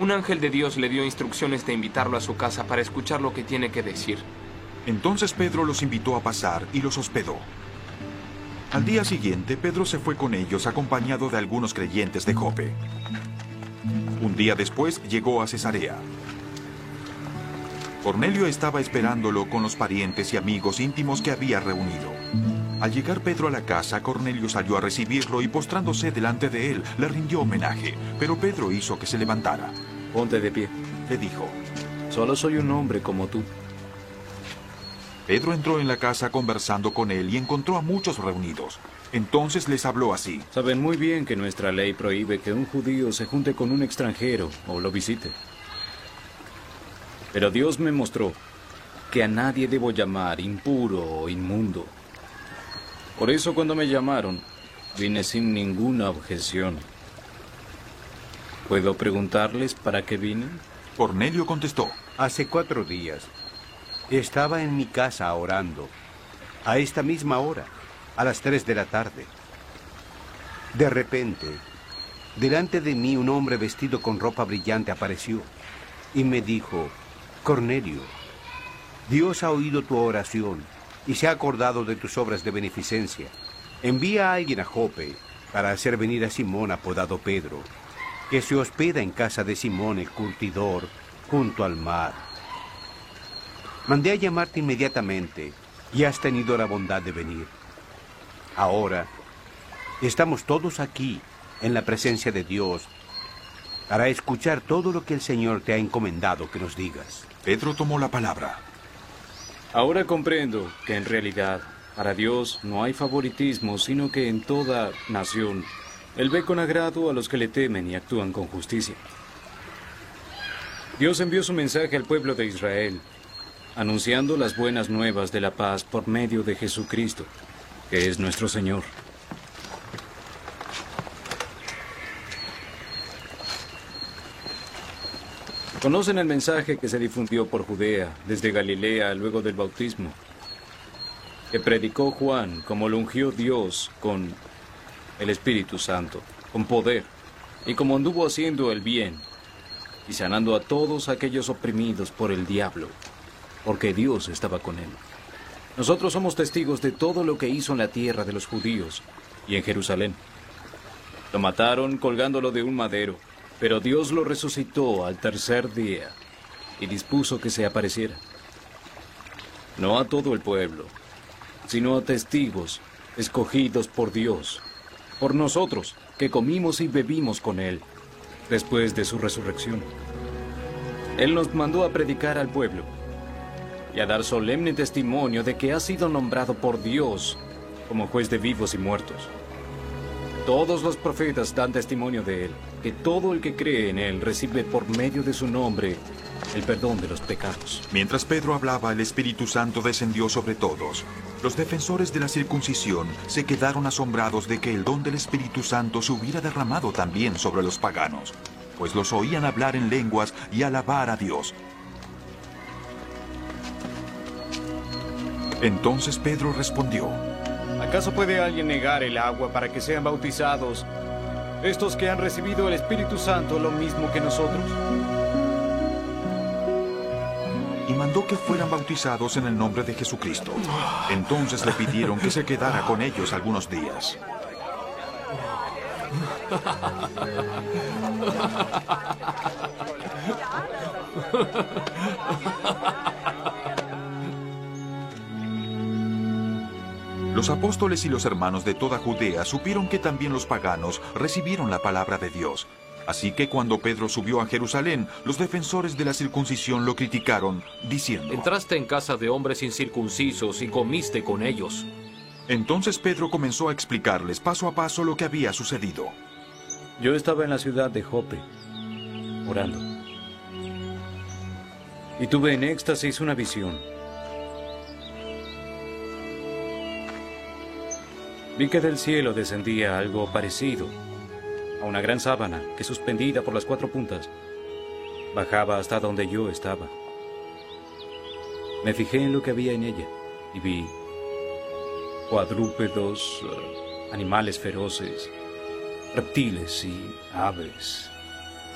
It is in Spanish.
Un ángel de Dios le dio instrucciones de invitarlo a su casa para escuchar lo que tiene que decir. Entonces Pedro los invitó a pasar y los hospedó. Al día siguiente, Pedro se fue con ellos acompañado de algunos creyentes de Jope. Un día después llegó a Cesarea. Cornelio estaba esperándolo con los parientes y amigos íntimos que había reunido. Al llegar Pedro a la casa, Cornelio salió a recibirlo y postrándose delante de él, le rindió homenaje. Pero Pedro hizo que se levantara. Ponte de pie. Le dijo. Solo soy un hombre como tú. Pedro entró en la casa conversando con él y encontró a muchos reunidos. Entonces les habló así. Saben muy bien que nuestra ley prohíbe que un judío se junte con un extranjero o lo visite. Pero Dios me mostró que a nadie debo llamar impuro o inmundo. Por eso cuando me llamaron, vine sin ninguna objeción. ¿Puedo preguntarles para qué vine? Cornelio contestó. Hace 4 días estaba en mi casa orando, a esta misma hora, a las 3 de la tarde. De repente, delante de mí un hombre vestido con ropa brillante apareció y me dijo: Cornelio, Dios ha oído tu oración y se ha acordado de tus obras de beneficencia. Envía a alguien a Jope para hacer venir a Simón apodado Pedro, que se hospeda en casa de Simón el curtidor, junto al mar. Mandé a llamarte inmediatamente y has tenido la bondad de venir. Ahora estamos todos aquí en la presencia de Dios para escuchar todo lo que el Señor te ha encomendado que nos digas. Pedro tomó la palabra. Ahora comprendo que en realidad para Dios no hay favoritismo, sino que en toda nación Él ve con agrado a los que le temen y actúan con justicia. Dios envió su mensaje al pueblo de Israel, anunciando las buenas nuevas de la paz por medio de Jesucristo, que es nuestro Señor. Conocen el mensaje que se difundió por Judea, desde Galilea, luego del bautismo, que predicó Juan como lo ungió Dios con el Espíritu Santo, con poder, y como anduvo haciendo el bien y sanando a todos aquellos oprimidos por el diablo, porque Dios estaba con él. Nosotros somos testigos de todo lo que hizo en la tierra de los judíos y en Jerusalén. Lo mataron colgándolo de un madero, pero Dios lo resucitó al 3er día y dispuso que se apareciera. No a todo el pueblo, sino a testigos escogidos por Dios, por nosotros que comimos y bebimos con Él después de su resurrección. Él nos mandó a predicar al pueblo y a dar solemne testimonio de que ha sido nombrado por Dios como juez de vivos y muertos. Todos los profetas dan testimonio de Él, que todo el que cree en Él recibe por medio de su nombre el perdón de los pecados. Mientras Pedro hablaba, el Espíritu Santo descendió sobre todos. Los defensores de la circuncisión se quedaron asombrados de que el don del Espíritu Santo se hubiera derramado también sobre los paganos, pues los oían hablar en lenguas y alabar a Dios. Entonces Pedro respondió: ¿Acaso puede alguien negar el agua para que sean bautizados estos que han recibido el Espíritu Santo lo mismo que nosotros? Y mandó que fueran bautizados en el nombre de Jesucristo. Entonces le pidieron que se quedara con ellos algunos días. Los apóstoles y los hermanos de toda Judea supieron que también los paganos recibieron la palabra de Dios. Así que cuando Pedro subió a Jerusalén, los defensores de la circuncisión lo criticaron, diciendo: Entraste en casa de hombres incircuncisos y comiste con ellos. Entonces Pedro comenzó a explicarles paso a paso lo que había sucedido. Yo estaba en la ciudad de Jope, orando, y tuve en éxtasis una visión. Vi que del cielo descendía algo parecido a una gran sábana que, suspendida por las 4 puntas, bajaba hasta donde yo estaba. Me fijé en lo que había en ella y vi cuadrúpedos, animales feroces, reptiles y aves.